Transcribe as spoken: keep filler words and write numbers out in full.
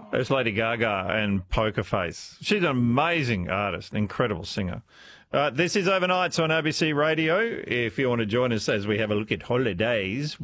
It's Lady Gaga and Poker Face. She's an amazing artist, an incredible singer. Uh, this is Overnights on A B C Radio. If you want to join us as we have a look at holidays,